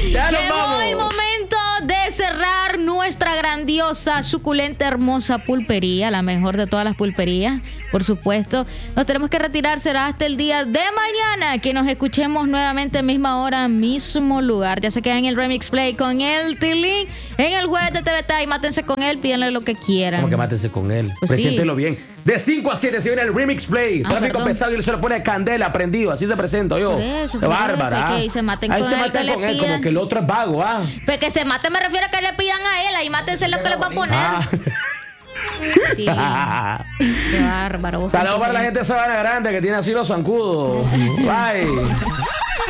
Ya nos Llegó vamos. el momento de cerrar nuestra grandiosa, suculenta, hermosa pulpería, la mejor de todas las pulperías, por supuesto. Nos tenemos que retirar, será hasta el día de mañana que nos escuchemos nuevamente, misma hora, mismo lugar. Ya se quedan en el Remix Play con el Tilín, en el web de TVT y mátense con él, pídanle lo que quieran. Como que mátense con él. Pues Preséntelo bien. De 5 a 7 se viene el Remix Play. Tráfico perdón. pesado y él se lo pone candela, prendido. Así se presento yo. Por eso, Qué por bárbara. eso, ¿ah? que se maten Ahí con se él, maten que con le él, como pidan. que el otro es vago, ¿ah? Pues que se mate me refiero a que le pidan a él, ahí mátense lo que les va a poner. Ah. Sí. Qué bárbaro. Saludos para la gente de Sabana Grande que tiene así los zancudos. Bye.